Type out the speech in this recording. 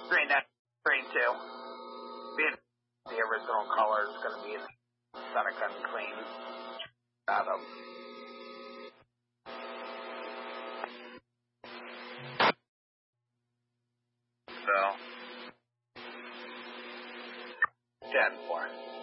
Green net, green 2. Being the original color is going to be Seneca and clean. Adam. So, 10-4.